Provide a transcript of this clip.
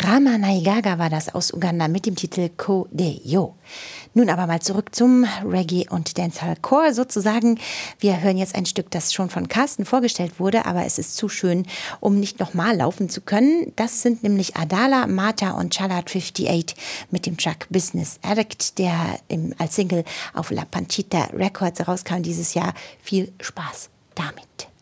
Rama Naigaga war das aus Uganda mit dem Titel Ko de Yo. Nun aber mal zurück zum Reggae und Dancehall Core sozusagen. Wir hören jetzt ein Stück, das schon von Carsten vorgestellt wurde, aber es ist zu schön, um nicht nochmal laufen zu können. Das sind nämlich Adala, Mata und Chalat 58 mit dem Track Business Addict, der als Single auf La Panchita Records herauskam dieses Jahr. Viel Spaß damit.